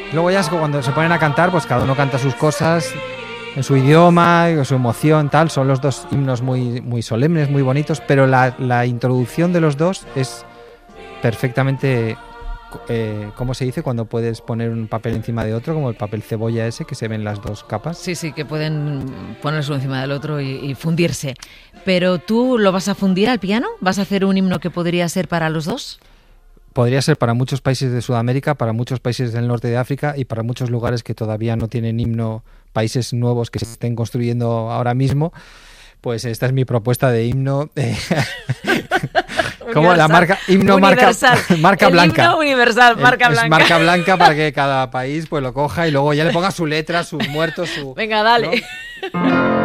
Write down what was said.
Luego ya es cuando se ponen a cantar, pues cada uno canta sus cosas en su idioma, con su emoción, tal. Son los dos himnos muy, muy solemnes, muy bonitos, pero la introducción de los dos es perfectamente, ¿cómo se dice? Cuando puedes poner un papel encima de otro, como el papel cebolla ese, que se ven las dos capas. Sí, sí, que pueden ponerse uno encima del otro y fundirse. ¿Pero tú lo vas a fundir al piano? ¿Vas a hacer un himno que podría ser para los dos? Podría ser para muchos países de Sudamérica, para muchos países del norte de África y para muchos lugares que todavía no tienen himno, países nuevos que se estén construyendo ahora mismo. Pues esta es mi propuesta de himno. Como la marca, himno universal. marca blanca. Himno universal, marca blanca. Es marca blanca para que cada país pues lo coja y luego ya le ponga su letra, sus muertos, su... Venga, dale. ¿no?